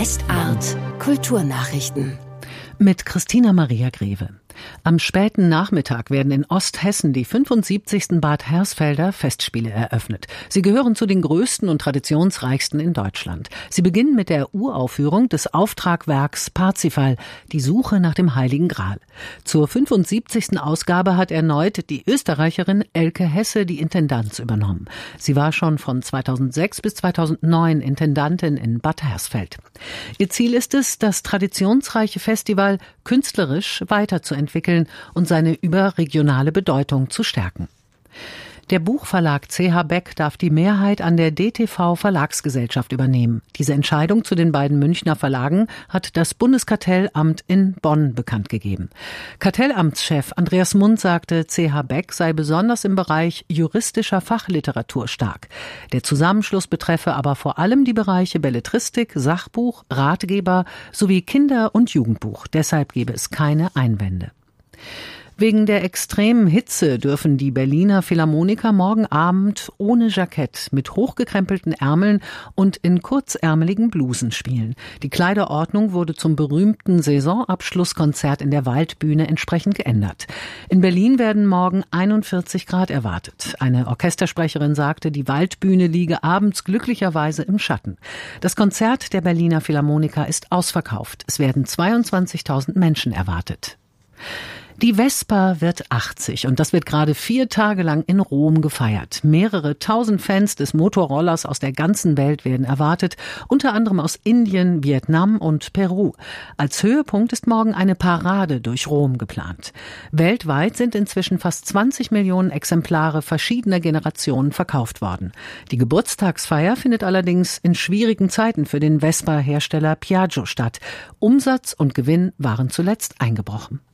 Westart Kulturnachrichten. Mit Christina Maria Greve. Am späten Nachmittag werden in Osthessen die 75. Bad Hersfelder Festspiele eröffnet. Sie gehören zu den größten und traditionsreichsten in Deutschland. Sie beginnen mit der Uraufführung des Auftragwerks Parzifal, die Suche nach dem Heiligen Gral. Zur 75. Ausgabe hat erneut die Österreicherin Elke Hesse die Intendanz übernommen. Sie war schon von 2006 bis 2009 Intendantin in Bad Hersfeld. Ihr Ziel ist es, das traditionsreiche Festival künstlerisch weiterzuentwickeln und seine überregionale Bedeutung zu stärken. Der Buchverlag CH Beck darf die Mehrheit an der DTV Verlagsgesellschaft übernehmen. Diese Entscheidung zu den beiden Münchner Verlagen hat das Bundeskartellamt in Bonn bekannt gegeben. Kartellamtschef Andreas Mund sagte, CH Beck sei besonders im Bereich juristischer Fachliteratur stark. Der Zusammenschluss betreffe aber vor allem die Bereiche Belletristik, Sachbuch, Ratgeber sowie Kinder- und Jugendbuch. Deshalb gebe es keine Einwände. Wegen der extremen Hitze dürfen die Berliner Philharmoniker morgen Abend ohne Jackett mit hochgekrempelten Ärmeln und in kurzärmeligen Blusen spielen. Die Kleiderordnung wurde zum berühmten Saisonabschlusskonzert in der Waldbühne entsprechend geändert. In Berlin werden morgen 41 Grad erwartet. Eine Orchestersprecherin sagte, die Waldbühne liege abends glücklicherweise im Schatten. Das Konzert der Berliner Philharmoniker ist ausverkauft. Es werden 22.000 Menschen erwartet. Die Vespa wird 80 und das wird gerade 4 Tage lang in Rom gefeiert. Mehrere tausend Fans des Motorrollers aus der ganzen Welt werden erwartet, unter anderem aus Indien, Vietnam und Peru. Als Höhepunkt ist morgen eine Parade durch Rom geplant. Weltweit sind inzwischen fast 20 Millionen Exemplare verschiedener Generationen verkauft worden. Die Geburtstagsfeier findet allerdings in schwierigen Zeiten für den Vespa-Hersteller Piaggio statt. Umsatz und Gewinn waren zuletzt eingebrochen.